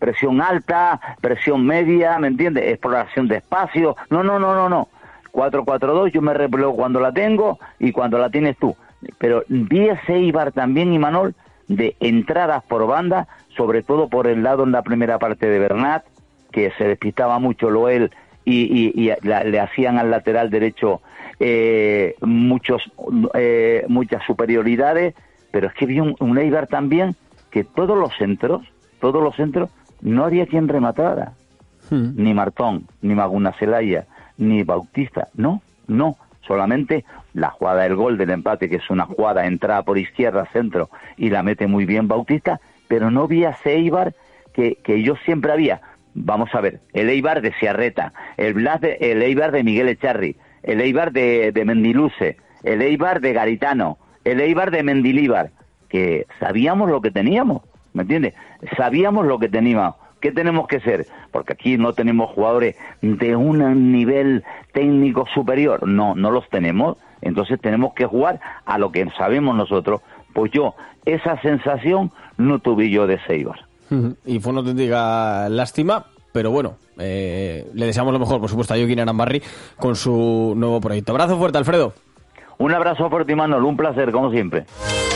presión alta, presión media, ¿me entiendes? Exploración de espacio. No. 4-4-2, yo me replego cuando la tengo y cuando la tienes tú. Pero vi ese Eibar también, Imanol, de entradas por banda, sobre todo por el lado en la primera parte de Bernat, que se despistaba mucho Loel y le hacían al lateral derecho muchas superioridades, pero es que vi un Eibar también que todos los centros, no había quien rematara. Ni Martón, ni Maguna Celaya, ni Bautista, no, solamente la jugada del gol del empate, que es una jugada entrada por izquierda, centro, y la mete muy bien Bautista, pero no vi a ese Eibar que yo siempre había. Vamos a ver, el Eibar de Ciarreta, el Eibar de Miguel Echarri, el Eibar de Mendiluce, el Eibar de Garitano, el Eibar de Mendilíbar, que sabíamos lo que teníamos, ¿me entiendes? Sabíamos lo que teníamos. ¿Qué tenemos que ser? Porque aquí no tenemos jugadores de un nivel técnico superior. No los tenemos. Entonces tenemos que jugar a lo que sabemos nosotros. Pues esa sensación no tuve yo de Eibar. Y fue una auténtica lástima, pero bueno, le deseamos lo mejor, por supuesto, a Joaquín Arambarri con su nuevo proyecto. Abrazo fuerte, Alfredo. Un abrazo fuerte, Manuel. Un placer, como siempre.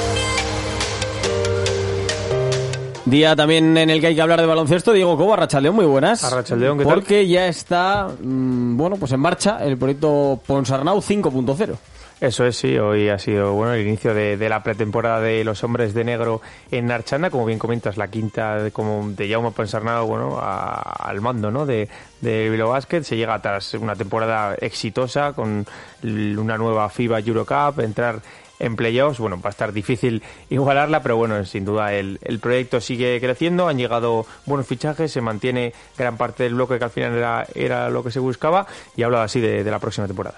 Día también en el que hay que hablar de baloncesto. Diego Cobo, Arratsaldeon, muy buenas. Arratsaldeon, ¿qué tal? Porque ya está, pues en marcha el proyecto Ponsarnau 5.0. Eso es, sí, hoy ha sido el inicio de la pretemporada de los hombres de negro en Archanda, como bien comentas, la quinta de Jaume Ponsarnau, al mando, ¿no?, de Bilbao Basket. Se llega tras una temporada exitosa con una nueva FIBA Eurocup, entrar en playoffs. Va a estar difícil igualarla, pero sin duda el proyecto sigue creciendo, han llegado buenos fichajes, se mantiene gran parte del bloque que al final era lo que se buscaba, y habla así de la próxima temporada.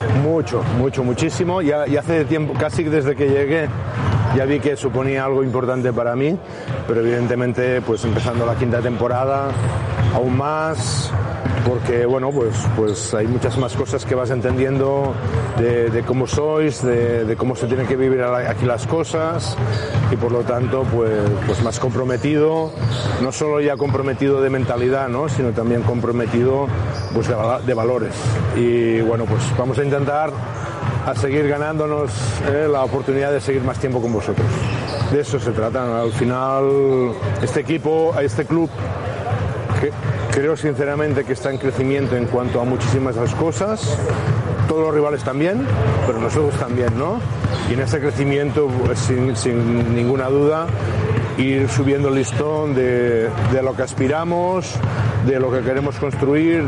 Muchísimo. Ya hace tiempo, casi desde que llegué, ya vi que suponía algo importante para mí, pero evidentemente pues empezando la quinta temporada aún más, porque pues hay muchas más cosas que vas entendiendo de cómo sois, de cómo se tienen que vivir aquí las cosas, y por lo tanto pues más comprometido, no solo ya comprometido de mentalidad, ¿no?, sino también comprometido pues de valores. Y pues vamos a intentar a seguir ganándonos la oportunidad de seguir más tiempo con vosotros. De eso se trata, ¿no? Al final este equipo, este club, creo sinceramente que está en crecimiento en cuanto a muchísimas de las cosas. Todos los rivales también, pero nosotros también, ¿no? Y en ese crecimiento, pues, sin ninguna duda, ir subiendo el listón de lo que aspiramos, de lo que queremos construir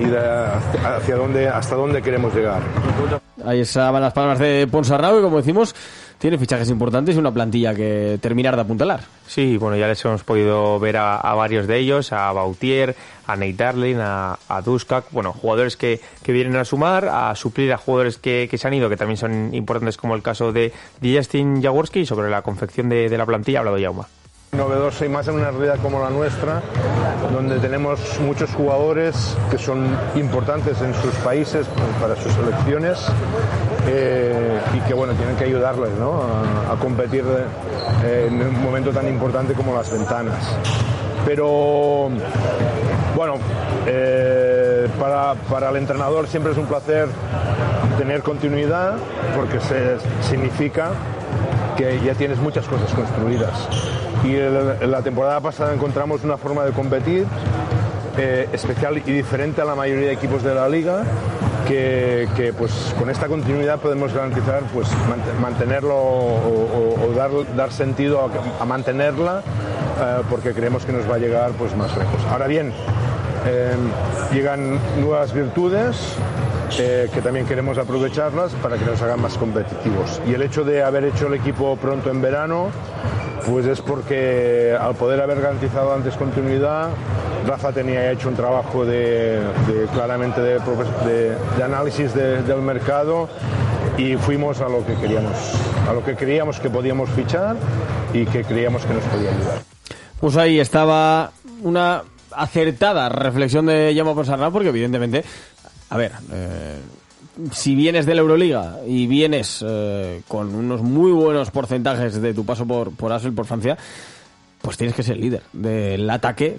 hasta dónde queremos llegar. Ahí estaban las palabras de Ponsarnau, y como decimos, tiene fichajes importantes y una plantilla que terminar de apuntalar. Sí, ya les hemos podido ver a varios de ellos, a Bautier, a Nate Darling, a Duskak, jugadores que vienen a sumar, a suplir a jugadores que se han ido, que también son importantes, como el caso de Justin Jaworski. Y sobre la confección de la plantilla ha hablado Jaume. Novedoso, y más en una realidad como la nuestra, donde tenemos muchos jugadores que son importantes en sus países para sus selecciones, y que tienen que ayudarles, ¿no?, a competir en un momento tan importante como las ventanas. Pero para el entrenador siempre es un placer tener continuidad, porque significa que ya tienes muchas cosas construidas. Y en la temporada pasada encontramos una forma de competir especial y diferente a la mayoría de equipos de la liga, que pues con esta continuidad podemos garantizar pues mantenerlo o dar sentido a mantenerla, porque creemos que nos va a llegar pues más lejos. Ahora bien, llegan nuevas virtudes que también queremos aprovecharlas para que nos hagan más competitivos. Y el hecho de haber hecho el equipo pronto en verano, pues es porque al poder haber garantizado antes continuidad, Rafa tenía hecho un trabajo claramente de análisis del mercado, y fuimos a lo que creíamos que podíamos fichar y que creíamos que nos podía ayudar. Pues ahí estaba una acertada reflexión de Jaume Ponsarnau, porque evidentemente, si vienes de la Euroliga y vienes con unos muy buenos porcentajes de tu paso por Asvel, por Francia, pues tienes que ser líder del ataque,